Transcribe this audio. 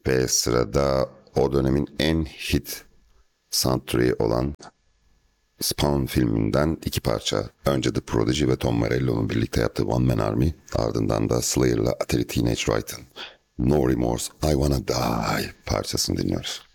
Ve sırada o dönemin en hit soundtrack'i olan Spawn filminden iki parça. Önce The Prodigy ve Tom Morello'nun birlikte yaptığı One Man Army. Ardından da Slayer'la Atari Teenage Wright'ın No Remorse, I Wanna Die parçasını dinliyoruz.